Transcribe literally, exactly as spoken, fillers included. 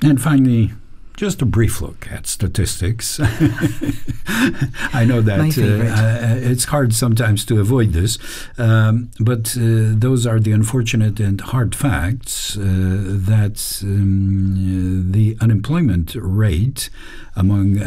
And finally, just a brief look at statistics. I know that uh, uh, it's hard sometimes to avoid this, um, but uh, those are the unfortunate and hard facts uh, that um, the unemployment rate among